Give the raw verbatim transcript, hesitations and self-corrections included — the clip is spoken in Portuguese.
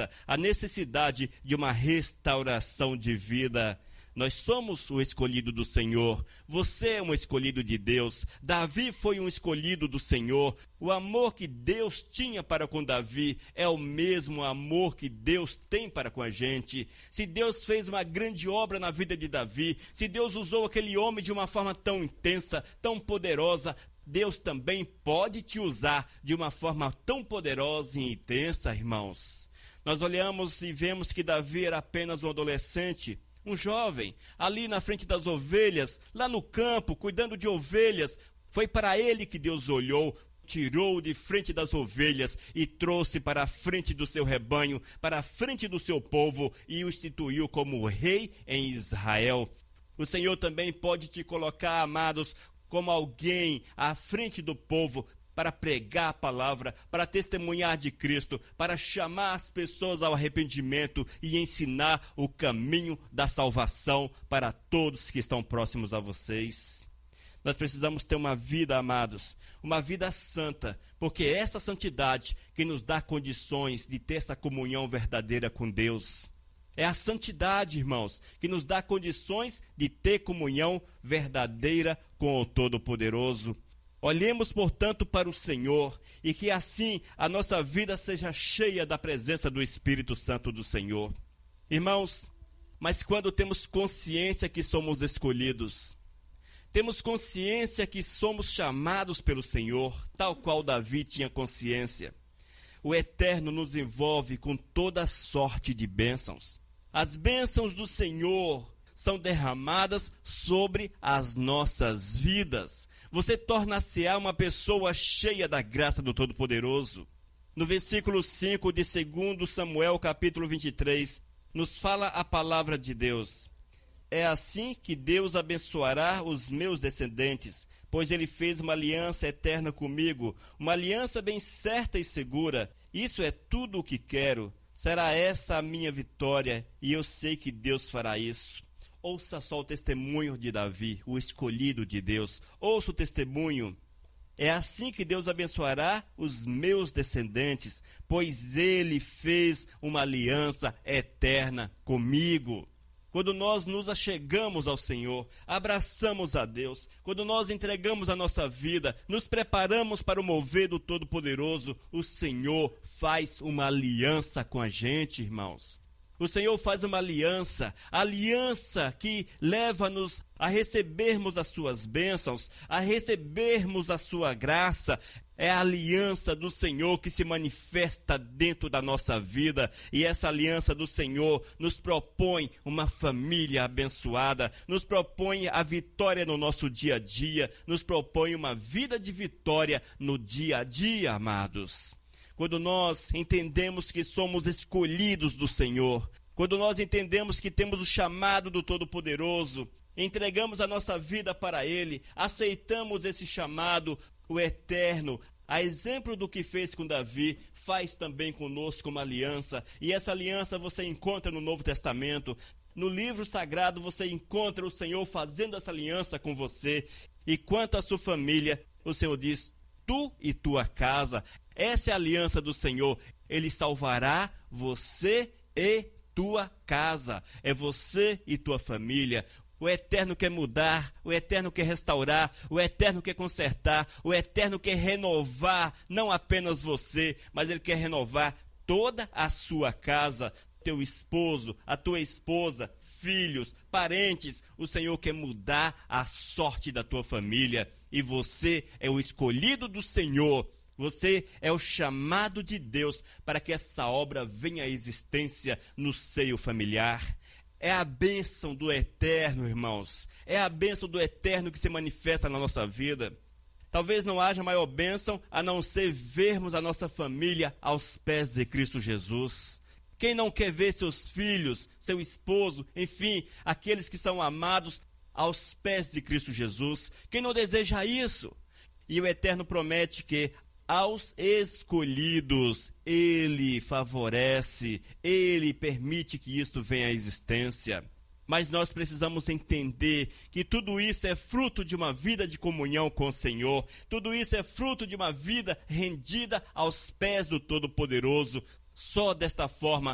apresenta a necessidade de uma restauração de vida. Nós somos o escolhido do Senhor. Você é um escolhido de Deus. Davi foi um escolhido do Senhor. O amor que Deus tinha para com Davi é o mesmo amor que Deus tem para com a gente. Se Deus fez uma grande obra na vida de Davi, se Deus usou aquele homem de uma forma tão intensa, tão poderosa, Deus também pode te usar de uma forma tão poderosa e intensa, irmãos. Nós olhamos e vemos que Davi era apenas um adolescente, um jovem, ali na frente das ovelhas, lá no campo, cuidando de ovelhas. Foi para ele que Deus olhou, tirou-o de frente das ovelhas e trouxe para a frente do seu rebanho, para a frente do seu povo e o instituiu como rei em Israel. O Senhor também pode te colocar, amados, como alguém à frente do povo, para pregar a palavra, para testemunhar de Cristo, para chamar as pessoas ao arrependimento e ensinar o caminho da salvação para todos que estão próximos a vocês. Nós precisamos ter uma vida, amados, uma vida santa, porque é essa santidade que nos dá condições de ter essa comunhão verdadeira com Deus. É a santidade, irmãos, que nos dá condições de ter comunhão verdadeira com o Todo-Poderoso. Olhemos, portanto, para o Senhor e que assim a nossa vida seja cheia da presença do Espírito Santo do Senhor. Irmãos, mas quando temos consciência que somos escolhidos, temos consciência que somos chamados pelo Senhor, tal qual Davi tinha consciência, o Eterno nos envolve com toda sorte de bênçãos. As bênçãos do Senhor são derramadas sobre as nossas vidas. Você torna-se-á uma pessoa cheia da graça do Todo-Poderoso. No versículo cinco de dois Samuel, capítulo vinte e três, nos fala a palavra de Deus. É assim que Deus abençoará os meus descendentes, pois ele fez uma aliança eterna comigo, uma aliança bem certa e segura. Isso é tudo o que quero. Será essa a minha vitória, e eu sei que Deus fará isso. Ouça só o testemunho de Davi, o escolhido de Deus. Ouça o testemunho. É assim que Deus abençoará os meus descendentes, pois ele fez uma aliança eterna comigo. Quando nós nos achegamos ao Senhor, abraçamos a Deus, quando nós entregamos a nossa vida, nos preparamos para o mover do Todo-Poderoso, o Senhor faz uma aliança com a gente, irmãos. O Senhor faz uma aliança, aliança que leva-nos a recebermos as suas bênçãos, a recebermos a sua graça. É a aliança do Senhor que se manifesta dentro da nossa vida. E essa aliança do Senhor nos propõe uma família abençoada, nos propõe a vitória no nosso dia a dia, nos propõe uma vida de vitória no dia a dia, amados. Quando nós entendemos que somos escolhidos do Senhor, quando nós entendemos que temos o chamado do Todo-Poderoso, entregamos a nossa vida para Ele, aceitamos esse chamado, o Eterno, a exemplo do que fez com Davi, faz também conosco uma aliança, e essa aliança você encontra no Novo Testamento. No livro sagrado você encontra o Senhor fazendo essa aliança com você, e quanto à sua família, o Senhor diz, tu e tua casa. Essa é a aliança do Senhor. Ele salvará você e tua casa. É você e tua família. O Eterno quer mudar, o Eterno quer restaurar, o Eterno quer consertar, o Eterno quer renovar, não apenas você, mas Ele quer renovar toda a sua casa, teu esposo, a tua esposa, filhos, parentes. O Senhor quer mudar a sorte da tua família. E você é o escolhido do Senhor. Você é o chamado de Deus para que essa obra venha à existência no seio familiar. É a bênção do Eterno, irmãos. É a bênção do Eterno que se manifesta na nossa vida. Talvez não haja maior bênção a não ser vermos a nossa família aos pés de Cristo Jesus. Quem não quer ver seus filhos, seu esposo, enfim, aqueles que são amados aos pés de Cristo Jesus? Quem não deseja isso? E o Eterno promete que aos escolhidos Ele favorece, Ele permite que isto venha à existência. Mas nós precisamos entender que tudo isso é fruto de uma vida de comunhão com o Senhor. Tudo isso é fruto de uma vida rendida aos pés do Todo-Poderoso. Só desta forma